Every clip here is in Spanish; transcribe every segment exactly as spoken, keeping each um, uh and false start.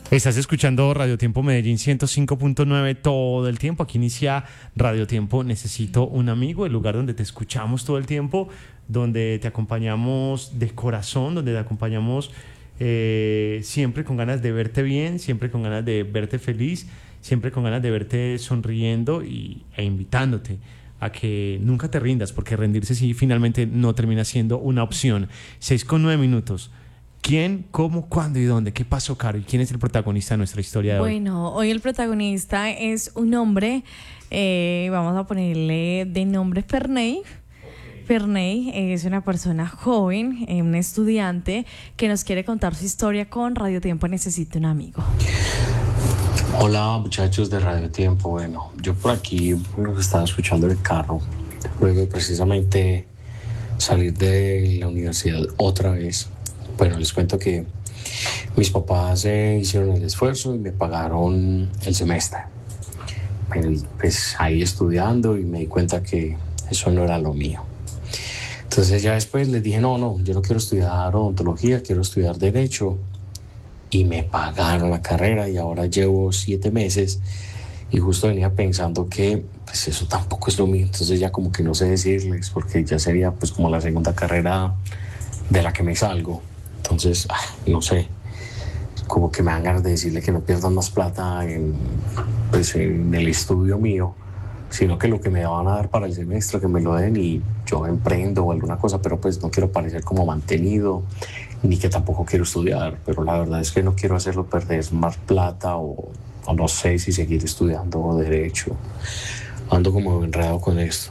Estás escuchando Radio Tiempo Medellín ciento cinco punto nueve todo el tiempo. Aquí inicia Radio Tiempo Necesito un Amigo, el lugar donde te escuchamos todo el tiempo, donde te acompañamos de corazón, donde te acompañamos eh, siempre con ganas de verte bien, siempre con ganas de verte feliz, siempre con ganas de verte sonriendo y, e invitándote a que nunca te rindas, porque rendirse sí finalmente no termina siendo una opción. Seis con nueve minutos. ¿Quién, cómo, cuándo y dónde? ¿Qué pasó, Caro? ¿Y quién es el protagonista de nuestra historia de hoy? Bueno, hoy el protagonista es un hombre, eh, vamos a ponerle de nombre Ferney. Ferney es una persona joven, eh, un estudiante que nos quiere contar su historia con Radio Tiempo Necesito un Amigo. Hola muchachos de Radio Tiempo. Bueno, yo por aquí bueno, estaba escuchando el carro, luego de precisamente salir de la universidad otra vez. Bueno, les cuento que mis papás eh, hicieron el esfuerzo y me pagaron el semestre. Bueno, pues ahí estudiando y me di cuenta que eso no era lo mío. Entonces ya después les dije, no, no, yo no quiero estudiar odontología, quiero estudiar Derecho. Y me pagaron la carrera y ahora llevo siete meses y justo venía pensando que pues eso tampoco es lo mío. Entonces ya como que no sé decirles porque ya sería pues como la segunda carrera de la que me salgo. Entonces, no sé, como que me dan ganas de decirle que no pierdan más plata en, pues, en el estudio mío, sino que lo que me van a dar para el semestre, que me lo den y yo emprendo o alguna cosa, pero pues no quiero parecer como mantenido, ni que tampoco quiero estudiar, pero la verdad es que no quiero hacerlo perder más plata o, o no sé si seguir estudiando Derecho. Ando como enredado con esto.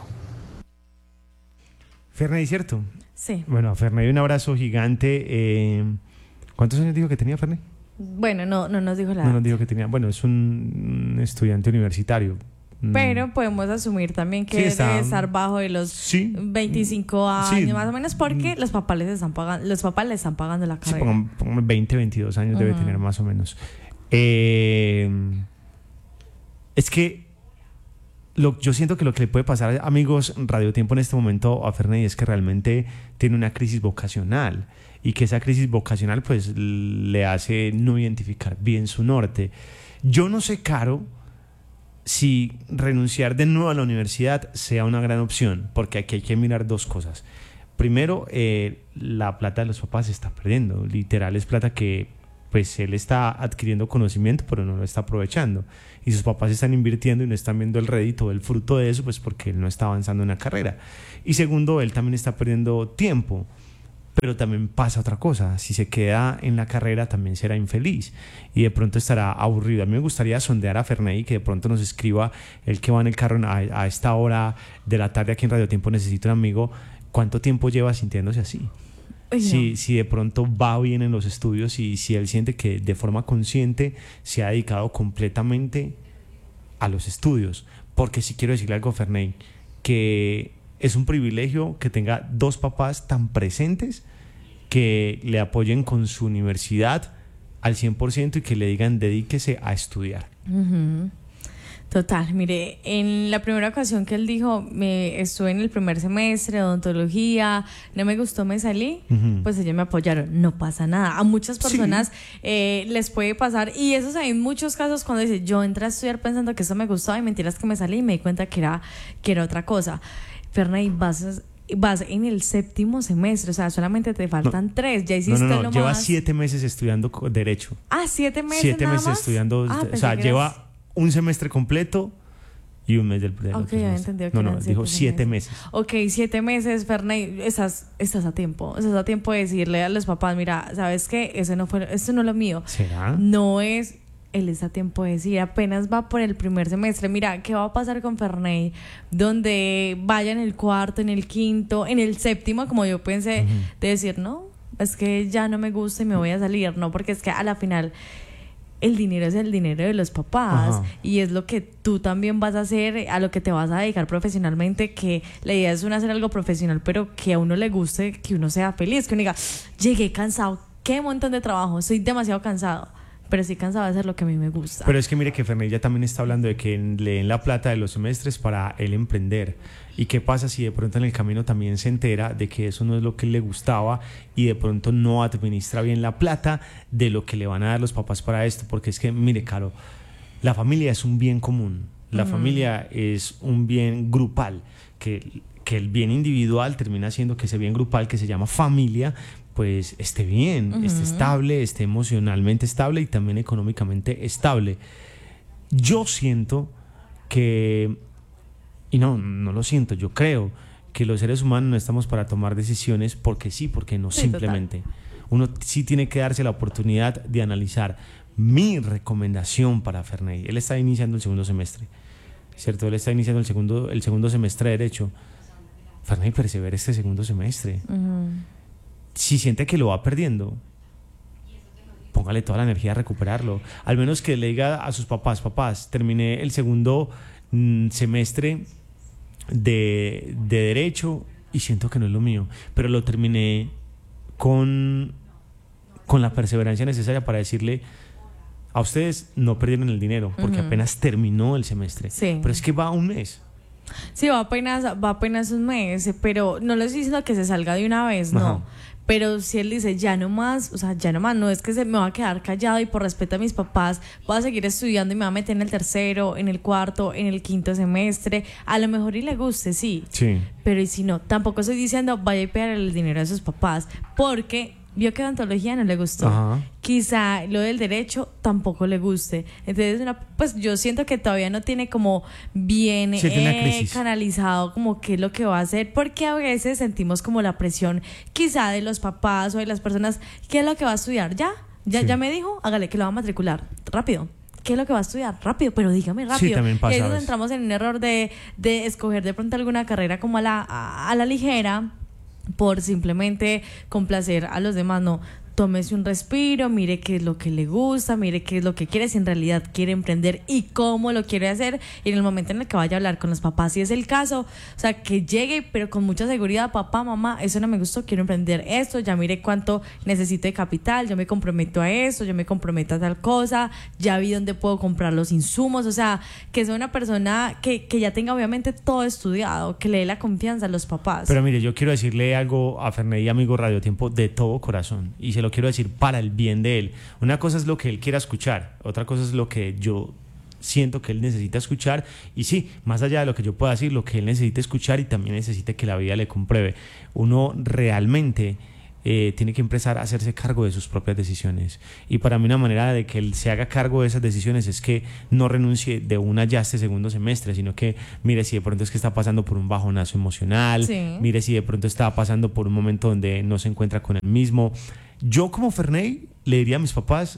Ferney, ¿cierto? Sí. Bueno, a Ferney un abrazo gigante. Eh, ¿Cuántos años dijo que tenía Ferney? Bueno, no, no nos dijo la No edad. nos dijo que tenía. Bueno, es un, un estudiante universitario. Pero podemos asumir también que Sí, está, debe estar bajo de los sí, veinticinco años sí, más o menos, porque los papás les están pagando, los papás le están pagando la sí, carrera. pongan, pongan veinte, veintidós años uh-huh. Debe tener más o menos. Eh, es que Lo, yo siento que lo que le puede pasar, amigos, Radio Tiempo en este momento a Ferney es que realmente tiene una crisis vocacional y que esa crisis vocacional pues le hace no identificar bien su norte. Yo no sé, Caro, si renunciar de nuevo a la universidad sea una gran opción, porque aquí hay que mirar dos cosas. Primero, eh, la plata de los papás se está perdiendo, literal es plata que pues él está adquiriendo conocimiento, pero no lo está aprovechando. Y sus papás están invirtiendo y no están viendo el rédito, el fruto de eso, pues porque él no está avanzando en la carrera. Y segundo, él también está perdiendo tiempo. Pero también pasa otra cosa. Si se queda en la carrera, también será infeliz. Y de pronto estará aburrido. A mí me gustaría sondear a Ferney, que de pronto nos escriba, el que va en el carro a, a esta hora de la tarde aquí en Radio Tiempo Necesito un Amigo, ¿cuánto tiempo lleva sintiéndose así? Uy, no. Si, si de pronto va bien en los estudios y si él siente que de forma consciente se ha dedicado completamente a los estudios. Porque si quiero decirle algo a Ferney, que es un privilegio que tenga dos papás tan presentes que le apoyen con su universidad al cien por ciento y que le digan dedíquese a estudiar. Uh-huh. Total, mire, en la primera ocasión que él dijo, me estuve en el primer semestre de odontología, no me gustó, me salí, uh-huh. pues ellos me apoyaron, no pasa nada. A muchas personas sí. eh, les puede pasar, y eso hay en muchos casos cuando dice, yo entré a estudiar pensando que eso me gustaba y mentiras que me salí y me di cuenta que era, que era otra cosa. Ferney, vas, vas en el séptimo semestre, o sea, solamente te faltan no, tres, ya hiciste no, no, no, lo lleva más... siete meses estudiando Derecho. Ah, siete meses Siete nada meses más? estudiando, Ah, o sea, lleva... Eras... un semestre completo y un mes del del Ok, ya entendido que No, no, eran dijo siete meses. meses. Ok, siete meses, Ferney, estás, estás a tiempo. Estás a tiempo de decirle a los papás, mira, ¿sabes qué? Ese no fue, esto no es lo mío. ¿Será? No es... Él está a tiempo de decir, apenas va por el primer semestre. Mira, ¿qué va a pasar con Ferney? Donde vaya en el cuarto, en el quinto, en el séptimo, como yo pensé, uh-huh. de decir, no, es que ya no me gusta y me voy a salir, ¿no? Porque es que a la final... el dinero es el dinero de los papás. Ajá. Y es lo que tú también vas a hacer, a lo que te vas a dedicar profesionalmente, que la idea es uno hacer algo profesional, pero que a uno le guste, que uno sea feliz, que uno diga, llegué cansado, qué montón de trabajo, estoy demasiado cansado, pero estoy cansado de hacer lo que a mí me gusta. Pero es que mire que Ferney ya también está hablando de que le den la plata de los semestres para él emprender. ¿Y qué pasa si de pronto en el camino también se entera de que eso no es lo que le gustaba y de pronto no administra bien la plata de lo que le van a dar los papás para esto? Porque es que, mire, Caro, la familia es un bien común. La uh-huh. familia es un bien grupal, que, que el bien individual termina siendo que ese bien grupal que se llama familia, pues esté bien, uh-huh. esté estable, esté emocionalmente estable y también económicamente estable. Yo siento que, y no, no lo siento, yo creo que los seres humanos no estamos para tomar decisiones porque sí, porque no, sí, simplemente. Total. Uno sí tiene que darse la oportunidad de analizar. Mi recomendación para Ferney, él está iniciando el segundo semestre, ¿cierto? Él está iniciando el segundo, el segundo semestre de Derecho. Ferney, persevera este segundo semestre. Uh-huh. Si siente que lo va perdiendo, póngale toda la energía a recuperarlo. Al menos que le diga a sus papás, papás, terminé el segundo mm, semestre de, de Derecho y siento que no es lo mío, pero lo terminé con, con la perseverancia necesaria para decirle, a ustedes no perdieron el dinero porque uh-huh. apenas terminó el semestre, sí. pero es que va un mes. Sí, va apenas, va apenas un mes, pero no le estoy diciendo que se salga de una vez, no. Ajá. Pero si él dice, ya no más, o sea, ya no más, no es que se me va a quedar callado y por respeto a mis papás voy a seguir estudiando y me va a meter en el tercero, en el cuarto, en el quinto semestre, a lo mejor y le guste, sí. Sí. Pero y si no, tampoco estoy diciendo vaya a pegar el dinero a sus papás, porque vio que odontología no le gustó. Ajá. Quizá lo del derecho tampoco le guste. Entonces, una, pues yo siento que todavía no tiene como bien sí, eh, canalizado como qué es lo que va a hacer, porque a veces sentimos como la presión quizá de los papás o de las personas, ¿qué es lo que va a estudiar? ¿Ya? ¿Ya, sí. ya me dijo? Hágale, que lo va a matricular. Rápido. ¿Qué es lo que va a estudiar? Rápido, pero dígame rápido. Sí, también pasa. Y ahí entramos en un error de, de escoger de pronto alguna carrera como a la, a, a la ligera, por simplemente complacer a los demás. No, tómese un respiro, mire qué es lo que le gusta, mire qué es lo que quiere, si en realidad quiere emprender y cómo lo quiere hacer, y en el momento en el que vaya a hablar con los papás, si es el caso, o sea, que llegue pero con mucha seguridad, papá, mamá, eso no me gustó, quiero emprender esto, ya mire cuánto necesito de capital, yo me comprometo a eso, yo me comprometo a tal cosa, ya vi dónde puedo comprar los insumos, o sea, que sea una persona que, que ya tenga obviamente todo estudiado, que le dé la confianza a los papás. Pero mire, yo quiero decirle algo a Ferney, amigo Radio Tiempo, de todo corazón, y se lo quiero decir para el bien de él. Una cosa es lo que él quiera escuchar, otra cosa es lo que yo siento que él necesita escuchar, y sí, más allá de lo que yo pueda decir, lo que él necesita escuchar y también necesita que la vida le compruebe. Uno realmente eh, tiene que empezar a hacerse cargo de sus propias decisiones, y para mí una manera de que él se haga cargo de esas decisiones es que no renuncie de una ya este segundo semestre, sino que mire si de pronto es que está pasando por un bajonazo emocional, sí. mire si de pronto está pasando por un momento donde no se encuentra con él mismo. Yo como Ferney le diría a mis papás,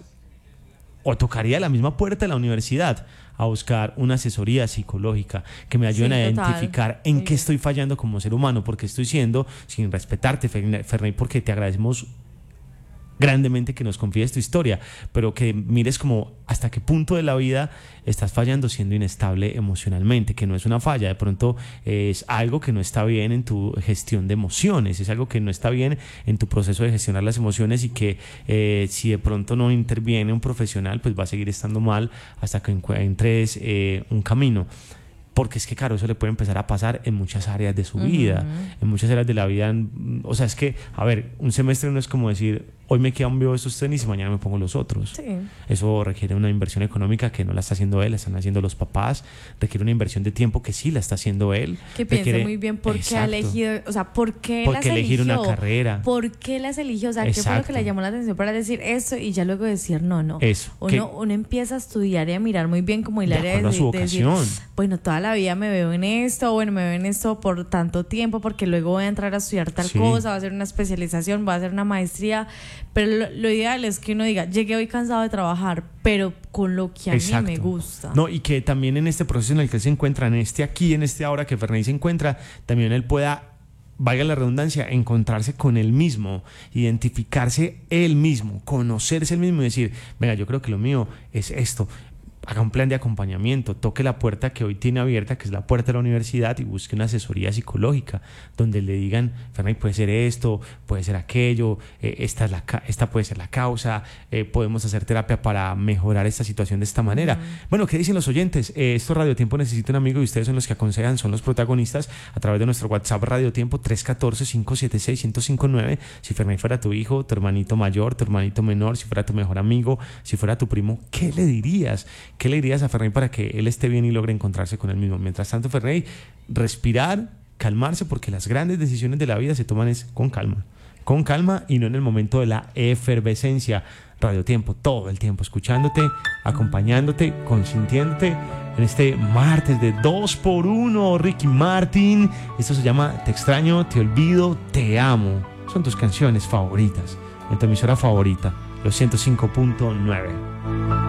o tocaría la misma puerta de la universidad a buscar una asesoría psicológica que me ayuden sí, a identificar en sí. qué estoy fallando como ser humano, porque estoy siendo, sin respetarte, Ferney, porque te agradecemos grandemente que nos confíes tu historia, pero que mires como hasta qué punto de la vida estás fallando siendo inestable emocionalmente, que no es una falla, de pronto es algo que no está bien en tu gestión de emociones, es algo que no está bien en tu proceso de gestionar las emociones, y que eh, si de pronto no interviene un profesional, pues va a seguir estando mal hasta que encuentres eh, un camino. Porque es que, claro, eso le puede empezar a pasar en muchas áreas de su uh-huh. vida, en muchas áreas de la vida. O sea, es que, a ver, un semestre no es como decir, hoy me quedan estos tenis y mañana me pongo los otros. Sí. Eso requiere una inversión económica que no la está haciendo él, la están haciendo los papás. Requiere una inversión de tiempo que sí la está haciendo él. Que piense requiere... muy bien por qué Exacto. ha elegido, o sea, por qué ¿Por las qué elegir eligió? Una carrera? ¿Por qué las eligió? O sea, Exacto. ¿qué fue lo que le llamó la atención para decir esto y ya luego decir no, no? Eso. Uno, uno empieza a estudiar y a mirar muy bien como hilar de, de, de, de decir, bueno, toda la vida me veo en esto, bueno, me veo en esto por tanto tiempo, porque luego voy a entrar a estudiar tal sí. cosa, voy a hacer una especialización, voy a hacer una maestría, pero lo, lo ideal es que uno diga, llegué hoy cansado de trabajar, pero con lo que a Exacto. mí me gusta. No, y que también en este proceso en el que él se encuentra, en este aquí, en este ahora que Ferney se encuentra, también él pueda, valga la redundancia, encontrarse con él mismo, identificarse él mismo, conocerse él mismo y decir, venga, yo creo que lo mío es esto. haga un plan de acompañamiento, toque la puerta que hoy tiene abierta, que es la puerta de la universidad, y busque una asesoría psicológica donde le digan, Ferney, puede ser esto, puede ser aquello, eh, esta, es la, esta puede ser la causa, eh, podemos hacer terapia para mejorar esta situación de esta manera. Uh-huh. Bueno, ¿qué dicen los oyentes? Eh, esto Radio Tiempo necesita un amigo y ustedes son los que aconsejan, son los protagonistas a través de nuestro WhatsApp Radio Tiempo tres uno cuatro, cinco siete seis, uno cero cinco nueve. Si Ferney fuera tu hijo, tu hermanito mayor, tu hermanito menor, si fuera tu mejor amigo, si fuera tu primo, ¿qué le dirías? ¿Qué le dirías a Ferney para que él esté bien y logre encontrarse con él mismo? Mientras tanto, Ferney, respirar, calmarse, porque las grandes decisiones de la vida se toman es con calma. Con calma y no en el momento de la efervescencia. Radio Tiempo, todo el tiempo escuchándote, acompañándote, consintiéndote en este martes de dos por uno. Ricky Martin, esto se llama Te extraño, te olvido, te amo. Son tus canciones favoritas en tu emisora favorita, los ciento cinco punto nueve.